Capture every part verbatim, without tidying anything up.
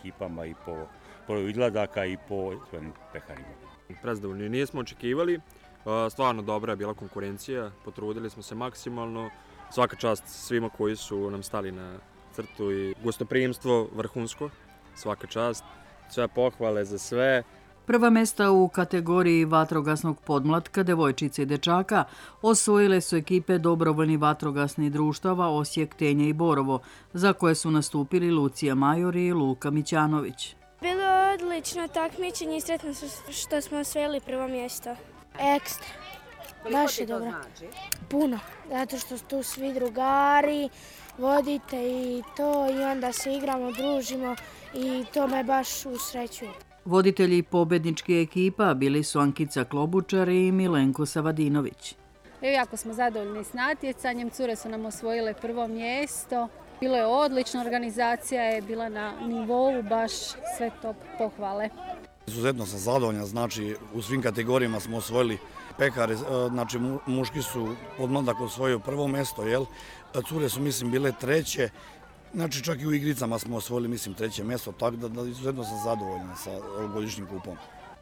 ekipama i po broju izgledaka i po svojim peharima. Prezadovoljni nismo očekivali, stvarno dobra je bila konkurencija, potrudili smo se maksimalno, svaka čast svima koji su nam stali na crtu i gostoprimstvo vrhunsko, svaka čast, sve pohvale za sve. Prva mesta u kategoriji vatrogasnog podmlatka devojčice i dečaka osvojile su ekipe dobrovoljnih vatrogasnih društava Osijek, Tenje i Borovo, za koje su nastupili Lucija Major i Luka Mićanović. Bilo je odlično takmičenje i sretno što smo osvojili prvo mjesto. Ekstra. Baš je dobro. Puno, zato što su tu svi drugari, vodite i to i onda se igramo, družimo i to me baš usrećuje. Voditelji pobedničke ekipa bili su Ankica Klobučar i Milenko Savadinović. Evo, jako smo zadovoljni s natjecanjem, cure su nam osvojile prvo mjesto. Bilo je odlična, organizacija je bila na nivou, baš sve top, pohvale. Izuzetno sam zadovoljan, znači u svim kategorijama smo osvojili pehare, znači muški su podmladak osvojio prvo mjesto, jel? Cure su mislim bile treće, znači čak i u igricama smo osvojili mislim treće mjesto, tako da, da izuzetno sam zadovoljan sa ovogodišnjim kupom.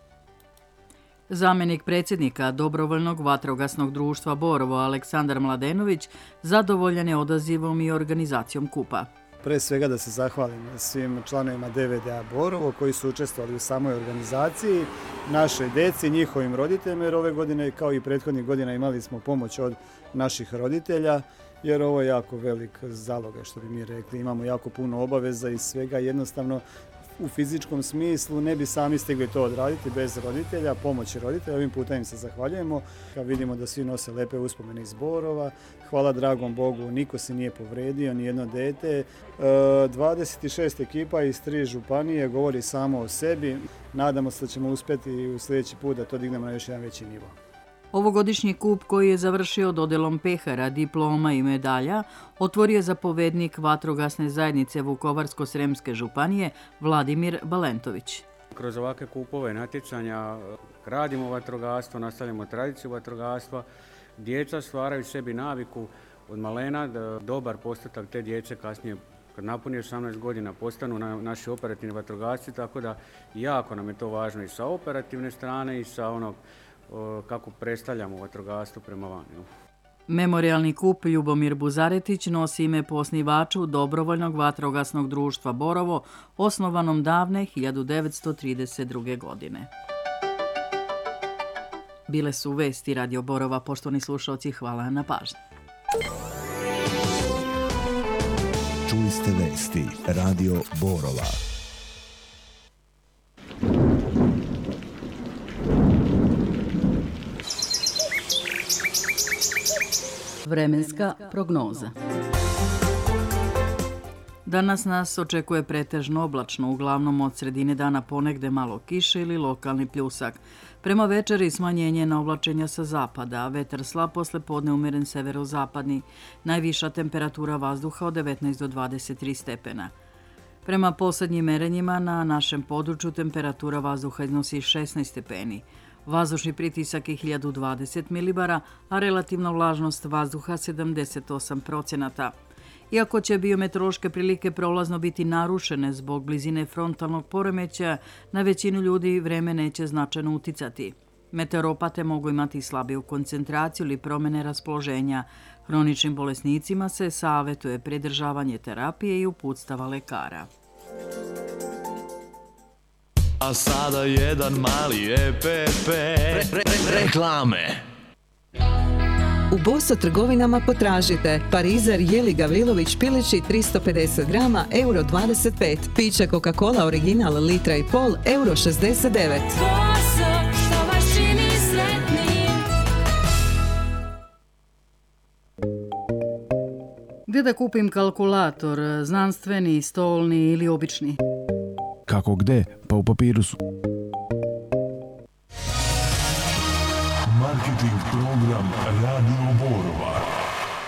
Zamjenik predsjednika Dobrovoljnog vatrogasnog društva Borovo Aleksandar Mladenović zadovoljan je odazivom i organizacijom kupa. Pre svega da se zahvalim svim članovima D V D A Borovo koji su učestvovali u samoj organizaciji, našoj deci, njihovim roditeljima, jer ove godine kao i prethodnih godina imali smo pomoć od naših roditelja, jer ovo je jako velik zalogaj, što bi mi rekli. Imamo jako puno obaveza i svega, jednostavno u fizičkom smislu ne bi sami stigli to odraditi bez roditelja, pomoći roditelja. Ovim putem im se zahvaljujemo. Vidimo da svi nose lepe uspomene iz Borova. Hvala dragom Bogu, niko se nije povredio, ni jedno dete. dvadeset šest ekipa iz tri županije govori samo o sebi. Nadamo se da ćemo uspjeti u sljedeći put da to dignemo na još jedan veći nivo. Ovogodišnji kup koji je završio dodelom pehara, diploma i medalja otvorio zapovednik vatrogasne zajednice Vukovarsko-sremske županije Vladimir Balentović. Kroz ovakve kupove natjecanja radimo vatrogastvo, nastavljamo tradiciju vatrogastva. Djeca stvaraju sebi naviku od malena da dobar postotak te djece kasnije kad napuni osamnaest godina postanu na naši operativni vatrogasci, tako da jako nam je to važno i sa operativne strane i sa onog kako predstavljamo vatrogastvo prema vani. Memorijalni kup Ljubomir Buzaretić nosi ime po osnivaču Dobrovoljnog vatrogasnog društva Borovo, osnovanom davne hiljadu devetsto trideset druge. godine. Bile su vesti Radio Borova, poštovani slušalci, hvala na pažnji. Čuli ste vesti Radio Borova. Vremenska prognoza. Danas nas očekuje pretežno oblačno, uglavnom od sredine dana ponegde malo kiše ili lokalni pljusak. Prema večeri smanjenje na oblačenja sa zapada, vetar slab, posle podne umeren severozapadni. Najviša temperatura vazduha od devetnaest do dvadeset tri stepena. Prema posljednjim merenjima na našem području temperatura vazduha iznosi šesnaest stepeni. Vazdušni pritisak je hiljadu dvadeset milibara, a relativna vlažnost vazduha sedamdeset osam procenata. Iako će biometeorološke prilike prolazno biti narušene zbog blizine frontalnog poremećaja, na većinu ljudi vreme neće značajno uticati. Meteoropate mogu imati slabiju koncentraciju ili promjene raspoloženja. Hroničnim bolesnicima se savjetuje pridržavanje terapije i uputstava lekara. A sada jedan mali E P P. Re, re, re, reklame. U Boso trgovinama potražite parizer jeli Gavrilović pilići tristo pedeset grama, euro dvadeset pet. Piće Coca-Cola original litra i pol, euro šezdeset devet. Boso, što vas čini sretnim. Gdje da kupim kalkulator, znanstveni, stolni ili obični? Kako gde? Pa u papiru su. Marketing program Radio Borova.